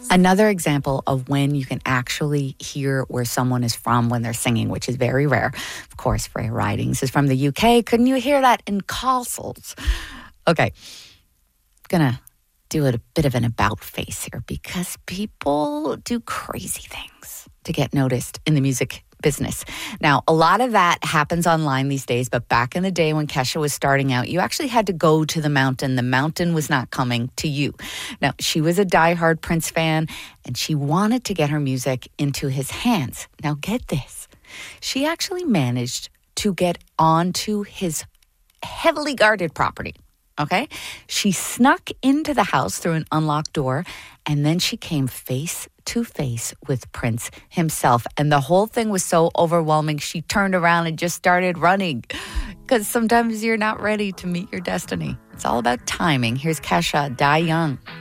Another example of when you can actually hear where someone is from when they're singing, which is very rare. Of course, Freya Ridings is from the UK. Couldn't you hear that in Castles? Okay, gonna do a bit of an about face here because people do crazy things to get noticed in the music business. Now, a lot of that happens online these days, but back in the day when Kesha was starting out, you actually had to go to the mountain. The mountain was not coming to you. Now, she was a diehard Prince fan, and she wanted to get her music into his hands. Now, get this. She actually managed to get onto his heavily guarded property. Okay? She snuck into the house through an unlocked door, and then she came face to face with Prince himself. And the whole thing was so overwhelming, she turned around and just started running. Because sometimes you're not ready to meet your destiny. It's all about timing. Here's Kesha, Die Young.